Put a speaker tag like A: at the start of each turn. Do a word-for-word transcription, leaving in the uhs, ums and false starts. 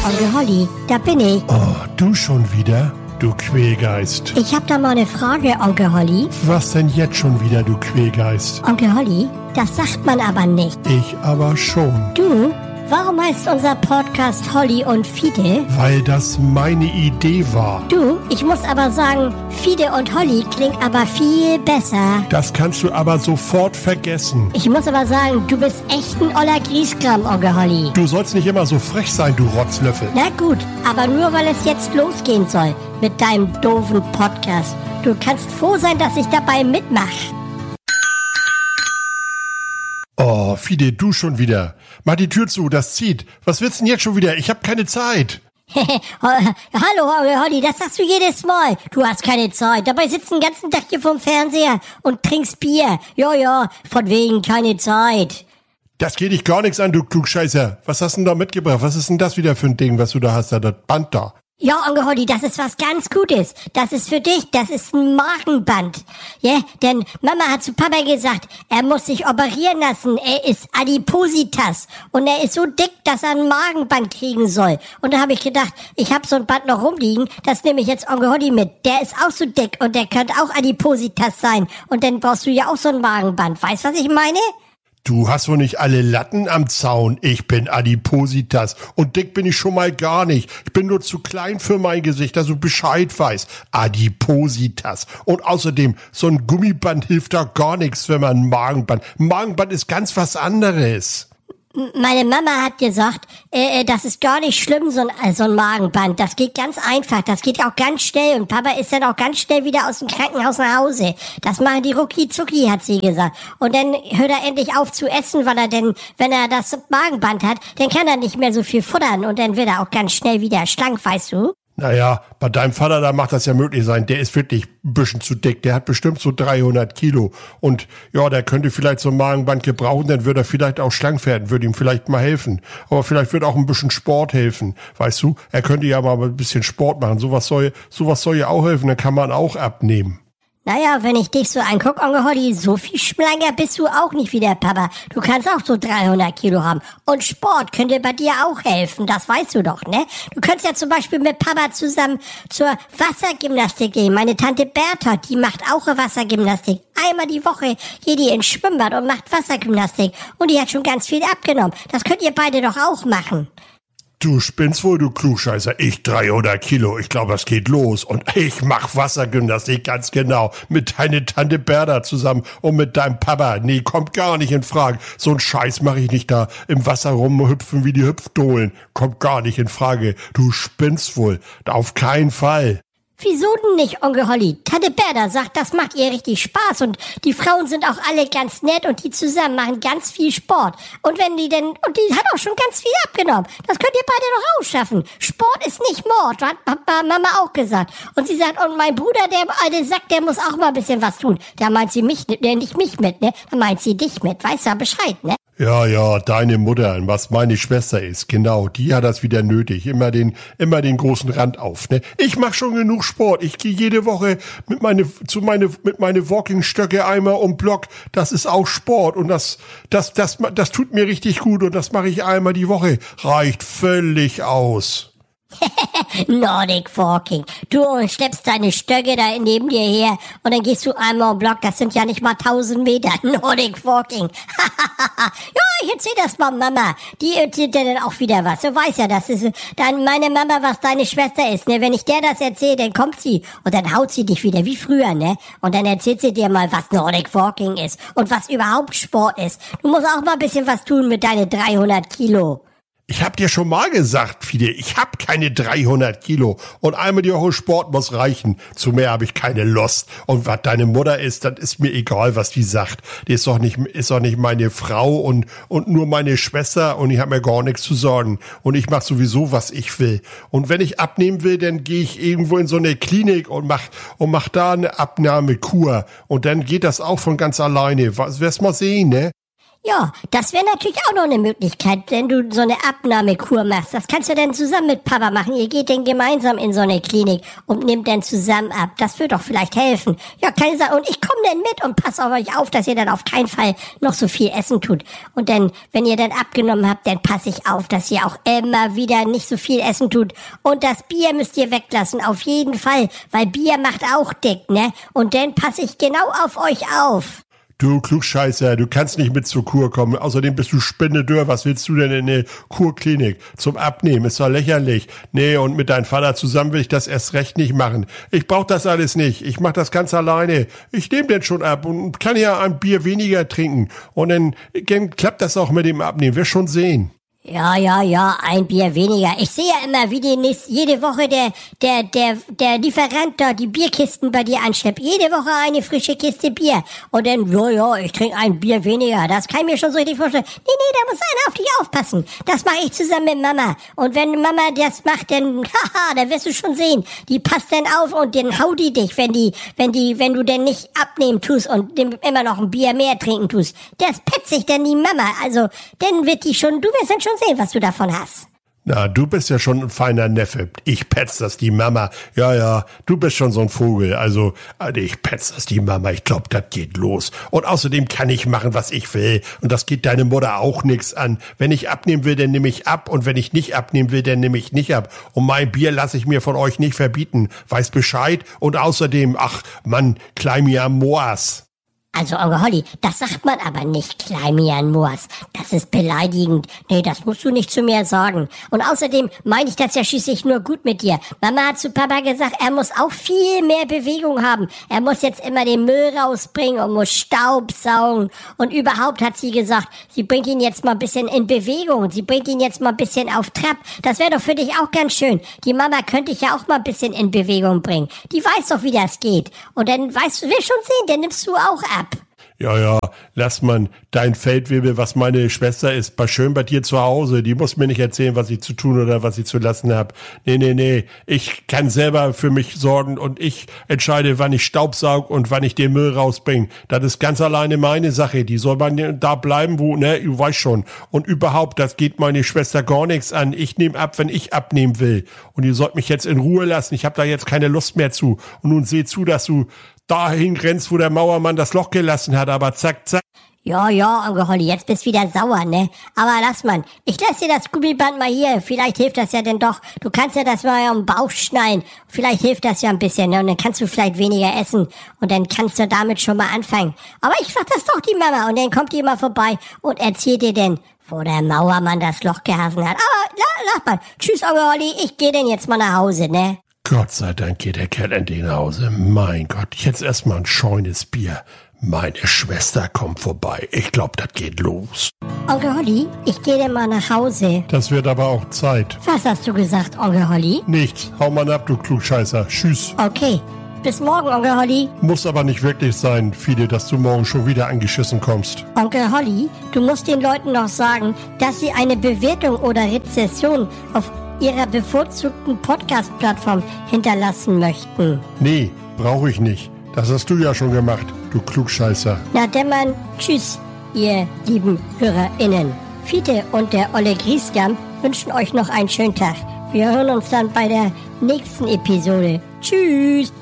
A: Onkel Holly, da bin ich.
B: Oh, du schon wieder? Du Quälgeist.
A: Ich hab da mal eine Frage, Onkel Holly.
B: Was denn jetzt schon wieder, du Quälgeist?
A: Onkel Holly, das sagt man aber nicht.
B: Ich aber schon.
A: Du? Warum heißt unser Podcast Holly und Fide?
B: Weil das meine Idee war.
A: Du, ich muss aber sagen, Fide und Holly klingt aber viel besser.
B: Das kannst du aber sofort vergessen.
A: Ich muss aber sagen, du bist echt ein oller Grieskram, Onkel Holly.
B: Du sollst nicht immer so frech sein, du Rotzlöffel.
A: Na gut, aber nur weil es jetzt losgehen soll mit deinem doofen Podcast. Du kannst froh sein, dass ich dabei mitmache.
B: Oh, Fide, du schon wieder. Mach die Tür zu, das zieht. Was willst denn jetzt schon wieder? Ich hab keine Zeit.
A: Hallo, Onkel Holly, das sagst du jedes Mal. Du hast keine Zeit. Dabei sitzt den ganzen Tag hier vorm Fernseher und trinkst Bier. Ja, ja, von wegen keine Zeit.
B: Das geht dich gar nichts an, du Klugscheißer. Was hast du denn da mitgebracht? Was ist denn das wieder für ein Ding, was du da hast, da, das Band da?
A: Ja, Onkel Holly, das ist was ganz Gutes. Das ist für dich, das ist ein Magenband. Ja, denn Mama hat zu Papa gesagt, er muss sich operieren lassen. Er ist Adipositas und er ist so dick, dass er ein Magenband kriegen soll. Und da habe ich gedacht, ich habe so ein Band noch rumliegen, das nehme ich jetzt Onkel Holly mit. Der ist auch so dick und der könnte auch Adipositas sein. Und dann brauchst du ja auch so ein Magenband. Weißt du, was ich meine?
B: Du hast wohl nicht alle Latten am Zaun. Ich bin Adipositas. Und dick bin ich schon mal gar nicht. Ich bin nur zu klein für mein Gesicht, dass du Bescheid weißt. Adipositas. Und außerdem, so ein Gummiband hilft da gar nichts, wenn man ein Magenband... Ein Magenband ist ganz was anderes.
A: Meine Mama hat gesagt, äh, das ist gar nicht schlimm, so ein, so ein Magenband. Das geht ganz einfach, das geht auch ganz schnell. Und Papa ist dann auch ganz schnell wieder aus dem Krankenhaus nach Hause. Das machen die rucki-zucki, hat sie gesagt. Und dann hört er endlich auf zu essen, weil er denn, wenn er das Magenband hat, dann kann er nicht mehr so viel futtern. Und dann wird er auch ganz schnell wieder schlank, weißt du?
B: Naja, bei deinem Vater, da macht das ja möglich sein. Der ist wirklich ein bisschen zu dick. Der hat bestimmt so dreihundert Kilo. Und ja, der könnte vielleicht so ein Magenband gebrauchen, dann würde er vielleicht auch schlank werden, würde ihm vielleicht mal helfen. Aber vielleicht wird auch ein bisschen Sport helfen. Weißt du, er könnte ja mal ein bisschen Sport machen. Sowas soll, sowas soll ja auch helfen, dann kann man auch abnehmen.
A: Naja, wenn ich dich so anguck, Onkel Holly, so viel schlanker bist du auch nicht wie der Papa. Du kannst auch so dreihundert Kilo haben. Und Sport könnte bei dir auch helfen, das weißt du doch, ne? Du könntest ja zum Beispiel mit Papa zusammen zur Wassergymnastik gehen. Meine Tante Bertha, die macht auch Wassergymnastik. Einmal die Woche geht die ins Schwimmbad und macht Wassergymnastik. Und die hat schon ganz viel abgenommen. Das könnt ihr beide doch auch machen.
B: Du spinnst wohl, du Klugscheißer. Ich dreihundert Kilo. Ich glaube, das geht los. Und ich mach Wassergymnastik, ganz genau. Mit deiner Tante Bertha zusammen und mit deinem Papa. Nee, kommt gar nicht in Frage. So ein Scheiß mache ich nicht da im Wasser rumhüpfen wie die Hüpfdohlen. Kommt gar nicht in Frage. Du spinnst wohl. Auf keinen Fall.
A: Wieso denn nicht, Onkel Holly? Tante Bertha sagt, das macht ihr richtig Spaß und die Frauen sind auch alle ganz nett und die zusammen machen ganz viel Sport. Und wenn die denn, und die hat auch schon ganz viel abgenommen. Das könnt ihr beide doch auch schaffen. Sport ist nicht Mord, hat Mama auch gesagt. Und sie sagt, und mein Bruder, der alte Sack, der muss auch mal ein bisschen was tun. Da meint sie mich, ne, nicht mich mit, ne? Da meint sie dich mit. Weißt du Bescheid, ne?
B: Ja, ja, deine Mutter, was meine Schwester ist, genau, die hat das wieder nötig. Immer den, immer den großen Rand auf, ne? Ich mach schon genug Sport. Ich gehe jede Woche mit meine, zu meine, mit meine Walking-Stöcke einmal um Block. Das ist auch Sport und das, das, das, das, das tut mir richtig gut und das mache ich einmal die Woche. Reicht völlig aus.
A: Nordic Walking. Du schleppst deine Stöcke da neben dir her und dann gehst du einmal im Block. Das sind ja nicht mal tausend Meter. Nordic Walking. Ja, ich erzähl das mal Mama. Die erzählt dir dann auch wieder was. Du weißt ja, das ist dann meine Mama, was deine Schwester ist. Ne? Wenn ich der das erzähle, dann kommt sie und dann haut sie dich wieder wie früher. Ne? Und dann erzählt sie dir mal, was Nordic Walking ist und was überhaupt Sport ist. Du musst auch mal ein bisschen was tun mit deinen dreihundert Kilo.
B: Ich hab dir schon mal gesagt, Fide, ich hab keine dreihundert Kilo und einmal die Woche Sport muss reichen. Zu mehr habe ich keine Lust. Und was deine Mutter ist, das ist mir egal, was die sagt. Die ist doch nicht, ist doch nicht meine Frau und, und nur meine Schwester und ich habe mir gar nichts zu sagen. Und ich mache sowieso, was ich will. Und wenn ich abnehmen will, dann gehe ich irgendwo in so eine Klinik und mach, und mach da eine Abnahmekur. Und dann geht das auch von ganz alleine. Was, wirst mal sehen, ne?
A: Ja, das wäre natürlich auch noch eine Möglichkeit, wenn du so eine Abnahmekur machst. Das kannst du dann zusammen mit Papa machen. Ihr geht dann gemeinsam in so eine Klinik und nehmt dann zusammen ab. Das würde doch vielleicht helfen. Ja, keine Sache. Und ich komme dann mit und passe auf euch auf, dass ihr dann auf keinen Fall noch so viel essen tut. Und dann, wenn ihr dann abgenommen habt, dann passe ich auf, dass ihr auch immer wieder nicht so viel essen tut. Und das Bier müsst ihr weglassen, auf jeden Fall. Weil Bier macht auch dick, ne? Und dann passe ich genau auf euch auf.
B: Du Klugscheißer, du kannst nicht mit zur Kur kommen. Außerdem bist du Spindedürr. Was willst du denn in eine Kurklinik? Zum Abnehmen, ist doch lächerlich. Nee, und mit deinem Vater zusammen will ich das erst recht nicht machen. Ich brauch das alles nicht. Ich mach das ganz alleine. Ich nehme den schon ab und kann ja ein Bier weniger trinken. Und dann, dann klappt das auch mit dem Abnehmen. Wir schon sehen.
A: Ja, ja, ja, ein Bier weniger. Ich sehe ja immer, wie die nächst, jede Woche der, der, der, der Lieferant da die Bierkisten bei dir anschleppt. Jede Woche eine frische Kiste Bier. Und dann, ja, ja, ich trinke ein Bier weniger. Das kann ich mir schon so richtig vorstellen. Nee, nee, da muss einer auf dich aufpassen. Das mache ich zusammen mit Mama. Und wenn Mama das macht, dann, haha, dann wirst du schon sehen. Die passt dann auf und dann haut die dich, wenn die, wenn die, wenn du denn nicht abnehmen tust und immer noch ein Bier mehr trinken tust. Das petzt sich dann die Mama. Also, dann wird die schon, du wirst dann schon sehen, was du davon hast.
B: Na, du bist ja schon ein feiner Neffe. Ich petz das die Mama. Ja, ja, du bist schon so ein Vogel. Also, ich petz das die Mama. Ich glaub, das geht los. Und außerdem kann ich machen, was ich will. Und das geht deine Mutter auch nix an. Wenn ich abnehmen will, dann nehme ich ab. Und wenn ich nicht abnehmen will, dann nehme ich nicht ab. Und mein Bier lasse ich mir von euch nicht verbieten. Weiß Bescheid. Und außerdem, ach, Mann, Kleimian Moas.
A: Also, Onkel Holly, das sagt man aber nicht, Kleimian Moas. Das ist beleidigend. Nee, das musst du nicht zu mir sagen. Und außerdem meine ich das ja schließlich nur gut mit dir. Mama hat zu Papa gesagt, er muss auch viel mehr Bewegung haben. Er muss jetzt immer den Müll rausbringen und muss Staub saugen. Und überhaupt hat sie gesagt, sie bringt ihn jetzt mal ein bisschen in Bewegung. Sie bringt ihn jetzt mal ein bisschen auf Trab. Das wäre doch für dich auch ganz schön. Die Mama könnte ich ja auch mal ein bisschen in Bewegung bringen. Die weiß doch, wie das geht. Und dann weißt du, wir schon sehen, dann nimmst du auch ab.
B: Ja, ja, lass man dein Feldwebel, was meine Schwester ist, bei schön bei dir zu Hause. Die muss mir nicht erzählen, was ich zu tun oder was ich zu lassen habe. Nee, nee, nee. Ich kann selber für mich sorgen und ich entscheide, wann ich Staubsaug und wann ich den Müll rausbringe. Das ist ganz alleine meine Sache. Die soll man da bleiben, wo, ne, du weißt schon. Und überhaupt, das geht meine Schwester gar nichts an. Ich nehme ab, wenn ich abnehmen will. Und ihr sollt mich jetzt in Ruhe lassen. Ich habe da jetzt keine Lust mehr zu. Und nun seh zu, dass du dahin rennst, wo der Mauermann das Loch gelassen hat, aber zack, zack.
A: Ja, ja, Onkel Holly, jetzt bist du wieder sauer, ne? Aber lass mal, ich lass dir das Gummiband mal hier, vielleicht hilft das ja denn doch. Du kannst ja das mal am Bauch schnallen, vielleicht hilft das ja ein bisschen, ne? Und dann kannst du vielleicht weniger essen und dann kannst du damit schon mal anfangen. Aber ich sag das doch die Mama und dann kommt die mal vorbei und erzählt dir denn, wo der Mauermann das Loch gehasen hat. Aber lass mal, tschüss, Onkel Holly, ich geh denn jetzt mal nach Hause, ne?
B: Gott sei Dank geht der Kerl endlich nach Hause. Mein Gott, jetzt erstmal ein scheunes Bier. Meine Schwester kommt vorbei. Ich glaube, das geht los.
A: Onkel Holly, ich gehe denn mal nach Hause.
B: Das wird aber auch Zeit.
A: Was hast du gesagt, Onkel Holly?
B: Nichts. Hau mal ab, du Klugscheißer. Tschüss.
A: Okay. Bis morgen, Onkel Holly.
B: Muss aber nicht wirklich sein, Fide, dass du morgen schon wieder angeschissen kommst.
A: Onkel Holly, du musst den Leuten noch sagen, dass sie eine Bewertung oder Rezession auf ihrer bevorzugten Podcast-Plattform hinterlassen möchten.
B: Nee, brauche ich nicht. Das hast du ja schon gemacht, du Klugscheißer.
A: Na dämmern, tschüss, ihr lieben HörerInnen. Fiete und der Olle Grieskamp wünschen euch noch einen schönen Tag. Wir hören uns dann bei der nächsten Episode. Tschüss!